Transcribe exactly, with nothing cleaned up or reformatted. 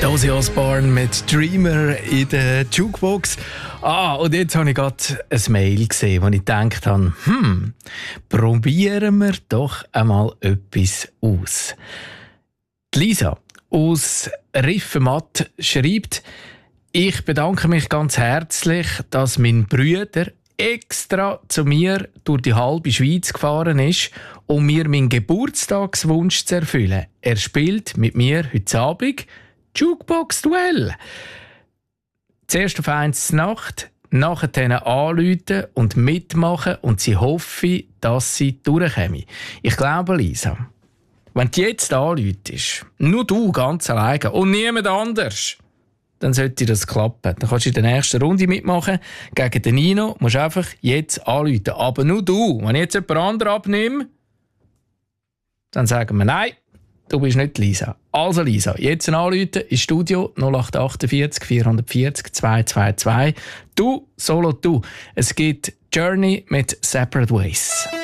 Ozzy Osbourne mit Dreamer in der Jukebox. Ah, und jetzt habe ich gerade ein Mail gesehen, wo ich gedacht habe, hm, probieren wir doch einmal etwas aus. Die Lisa aus Riffenmatt schreibt, ich bedanke mich ganz herzlich, dass mein Bruder extra zu mir durch die halbe Schweiz gefahren ist, um mir meinen Geburtstagswunsch zu erfüllen. Er spielt mit mir heute Abend Jukebox-Duell. Zuerst auf eins Nacht, nachher anrufen und mitmachen und sie hoffen, dass sie durchkommen. Ich glaube, Lisa, wenn du jetzt anrufst, nur du ganz alleine und niemand anders, dann sollte das klappen. Dann kannst du in der nächsten Runde mitmachen. Gegen den Nino musst du einfach jetzt anrufen. Aber nur du. Wenn ich jetzt jemand anderen abnehme, dann sagen wir nein, du bist nicht Lisa. Also Lisa, jetzt anrufen ins Studio null acht achtundvierzig vierhundertvierzig zweihundertzweiundzwanzig. Du, solo du. Es gibt Journey mit Separate Ways.